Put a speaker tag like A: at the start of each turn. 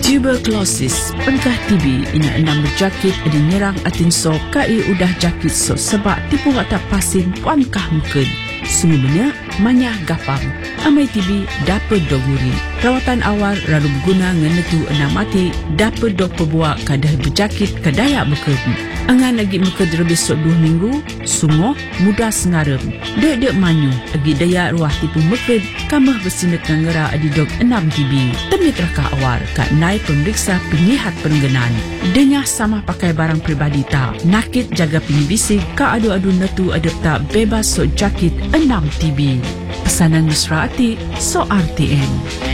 A: Tuberculosis, pengkah TB ina enam berjakit ada nyerang atin so kai udah jakit so sebab tipu watak pasin puankah mungkin. Sungguhnya manyah gapang. Amai TB dapat doguri. Rawatan awal lalu berguna ngenetu enam mati dapat dog pebuak kadah berjakit kadaya mungkin. Angan lagi mungkin lebih sok 2 minggu, sungguh mudah sengaram. Dek manyu, agi daya ruah tipu mungkin kamah bersinak ngera adi dog 6 TB. Temit raka awal kat naik pemeriksa penyihat pengenan. Denya sama pakai barang pribadi tak. Nakit jaga pingbisik ka adu-adu netu adep tak bebas sok jakit 6 TB. Pesanan mesra hati so RTM.